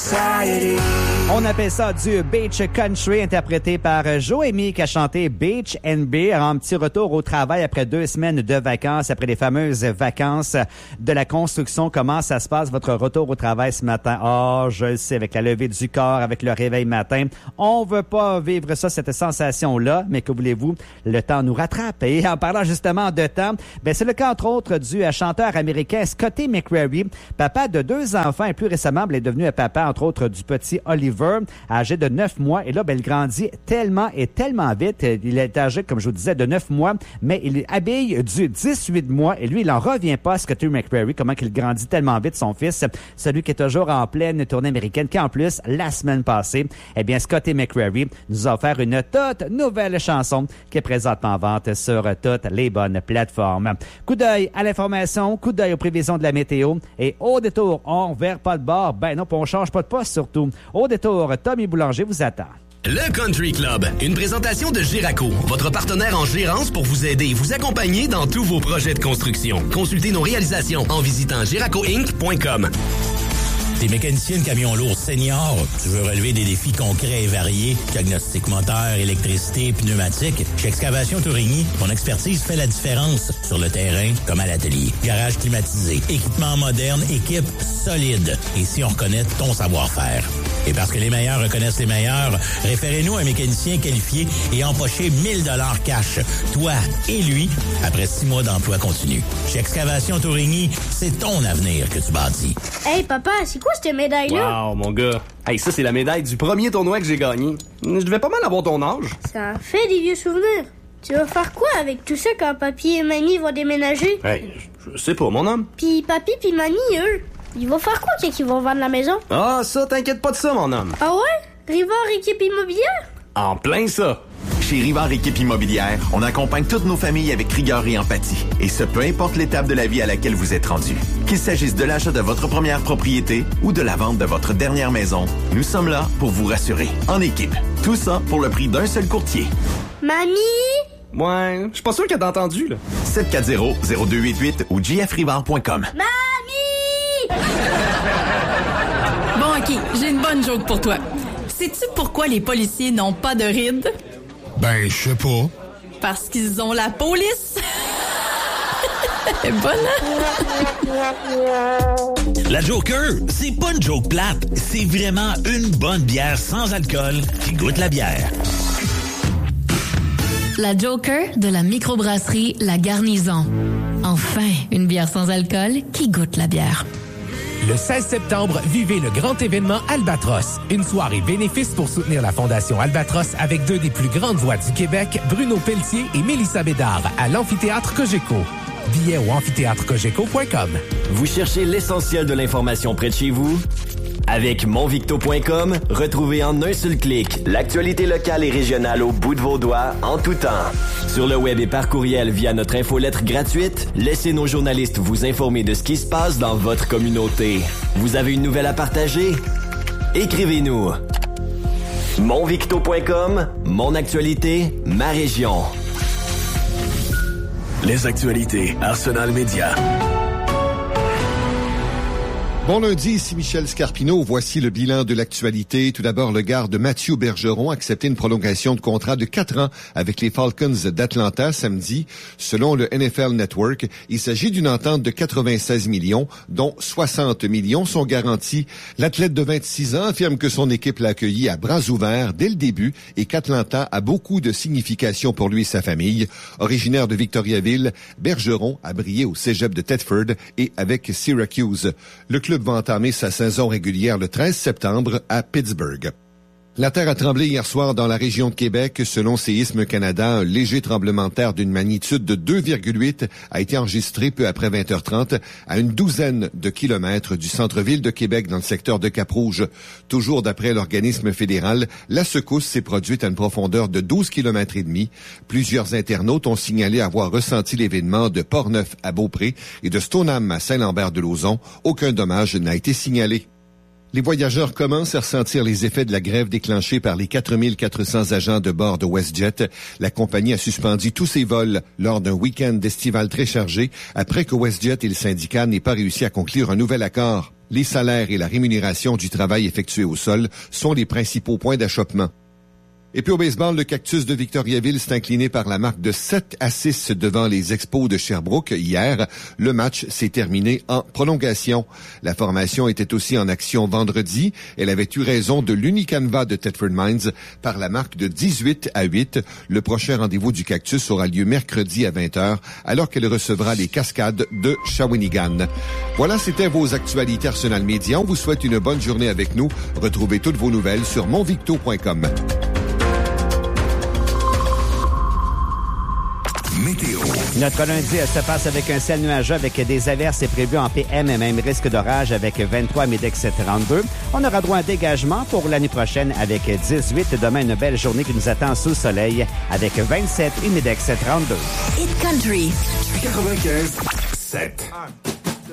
society. On appelle ça du Beach Country, interprété par Joëmy, qui a chanté Beach and Beer, en petit retour au travail après 2 semaines de vacances, après les fameuses vacances de la construction. Comment ça se passe, votre retour au travail ce matin? Ah, je le sais, avec la levée du corps, avec le réveil matin. On veut pas vivre ça, cette sensation-là, mais que voulez-vous, le temps nous rattrape. Et en parlant justement de temps, ben c'est le cas, entre autres, du chanteur américain Scotty McCreery, papa de 2 enfants, et plus récemment, il est devenu un papa, entre autres, du petit Oliver, âgé de 9 mois. Et là, ben, il grandit tellement vite. Il est âgé, comme je vous disais, de 9 mois, mais il habille du 18 mois. Et lui, il en revient pas, Scotty McCreery, comment qu'il grandit tellement vite, son fils, celui qui est toujours en pleine tournée américaine, qui en plus, la semaine passée, eh bien, Scotty McCreery nous a offert une toute nouvelle chanson qui est présentement en vente sur toutes les bonnes plateformes. Coup d'œil à l'information, coup d'œil aux prévisions de la météo, et au détour, on verra pas de bord. Ben non, on change pas de poste surtout. Au détour, Tommy Boulanger vous attend. Le Country Club, une présentation de Giraco, votre partenaire en gérance pour vous aider et vous accompagner dans tous vos projets de construction. Consultez nos réalisations en visitant giracoinc.com. T'es mécanicien de camion lourd senior, tu veux relever des défis concrets et variés, diagnostic moteur, électricité, pneumatique. Chez Excavation Tourigny, ton expertise fait la différence sur le terrain comme à l'atelier. Garage climatisé, équipement moderne, équipe solide. Et si on reconnaît ton savoir-faire. Et parce que les meilleurs reconnaissent les meilleurs, référez-nous à un mécanicien qualifié et empochez 1000 $ cash. Toi et lui, après 6 mois d'emploi continu. Chez Excavation Tourigny, c'est ton avenir que tu bâtis. Hey papa, c'est quoi cette médaille-là? Wow, mon gars. Hey, ça, c'est la médaille du premier tournoi que j'ai gagné. Je devais pas mal avoir ton âge. Ça fait des vieux souvenirs. Tu vas faire quoi avec tout ça quand papy et mamie vont déménager? Hey, je sais pas, mon homme. Puis papy puis mamie, eux, ils vont faire quoi quand ils vont vendre la maison? Ah, ça, t'inquiète pas de ça, mon homme. Ah ouais? Rivard Équipe Immobilière? En plein ça. Chez Rivard Équipe Immobilière, on accompagne toutes nos familles avec rigueur et empathie. Et ce, peu importe l'étape de la vie à laquelle vous êtes rendu. Qu'il s'agisse de l'achat de votre première propriété ou de la vente de votre dernière maison, nous sommes là pour vous rassurer. En équipe. Tout ça pour le prix d'un seul courtier. Mamie? Ouais, je suis pas sûr qu'elle t'a entendu, là. 740-0288 ou jfrivard.com. Mamie! Bon, OK, j'ai une bonne joke pour toi. Sais-tu pourquoi les policiers n'ont pas de rides? Ben, je sais pas. Parce qu'ils ont la police. Bonne, La Joker, c'est pas une joke plate. C'est vraiment une bonne bière sans alcool qui goûte la bière. La Joker de la microbrasserie La Garnison. Enfin, une bière sans alcool qui goûte la bière. Le 16 septembre, vivez le grand événement Albatros. Une soirée bénéfice pour soutenir la Fondation Albatros avec 2 des plus grandes voix du Québec, Bruno Pelletier et Mélissa Bédard, à l'Amphithéâtre Cogeco. Billets au amphitheatrecogeco.com. Vous cherchez l'essentiel de l'information près de chez vous? Avec monvicto.com, retrouvez en un seul clic l'actualité locale et régionale au bout de vos doigts, en tout temps. Sur le web et par courriel via notre infolettre gratuite, laissez nos journalistes vous informer de ce qui se passe dans votre communauté. Vous avez une nouvelle à partager? Écrivez-nous. monvicto.com, mon actualité, ma région. Les actualités Arsenal Média. Bon lundi, ici Michel Scarpino. Voici le bilan de l'actualité. Tout d'abord, le garde Mathieu Bergeron a accepté une prolongation de contrat de 4 ans avec les Falcons d'Atlanta samedi. Selon le NFL Network, il s'agit d'une entente de 96 millions, dont 60 millions sont garantis. L'athlète de 26 ans affirme que son équipe l'a accueilli à bras ouverts dès le début et qu'Atlanta a beaucoup de signification pour lui et sa famille. Originaire de Victoriaville, Bergeron a brillé au cégep de Thetford et avec Syracuse. Le club va entamer sa saison régulière le 13 septembre à Pittsburgh. La terre a tremblé hier soir dans la région de Québec. Selon Séisme Canada, un léger tremblement de terre d'une magnitude de 2,8 a été enregistré peu après 20h30 à une douzaine de kilomètres du centre-ville de Québec dans le secteur de Cap-Rouge. Toujours d'après l'organisme fédéral, la secousse s'est produite à une profondeur de 12 km et demi. Plusieurs internautes ont signalé avoir ressenti l'événement de Portneuf à Beaupré et de Stoneham à Saint-Lambert-de-Lauzon. Aucun dommage n'a été signalé. Les voyageurs commencent à ressentir les effets de la grève déclenchée par les 4400 agents de bord de WestJet. La compagnie a suspendu tous ses vols lors d'un week-end estival très chargé après que WestJet et le syndicat n'aient pas réussi à conclure un nouvel accord. Les salaires et la rémunération du travail effectué au sol sont les principaux points d'achoppement. Et puis au baseball, le Cactus de Victoriaville s'est incliné par la marque de 7-6 devant les Expos de Sherbrooke hier. Le match s'est terminé en prolongation. La formation était aussi en action vendredi. Elle avait eu raison de l'Unicanva de Thetford Mines par la marque de 18-8. Le prochain rendez-vous du Cactus aura lieu mercredi à 20h alors qu'elle recevra les Cascades de Shawinigan. Voilà, c'était vos actualités Arsenal Média. On vous souhaite une bonne journée avec nous. Retrouvez toutes vos nouvelles sur monvicto.com. Météo. Notre lundi se passe avec un ciel nuageux avec des averses prévues en PM et même risque d'orage avec 23 Midex 32. On aura droit à un dégagement pour l'année prochaine avec 18. Demain, une belle journée qui nous attend sous soleil avec 27 et Midex 32. Hit Country 95.7.